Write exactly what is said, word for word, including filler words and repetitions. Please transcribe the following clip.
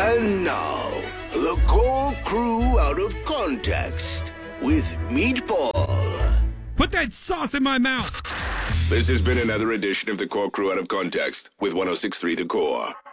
And now, the Core Crew Out of Context with Meatball. Put that sauce in my mouth! This has been another edition of the Core Crew Out of Context with one oh six point three The Core.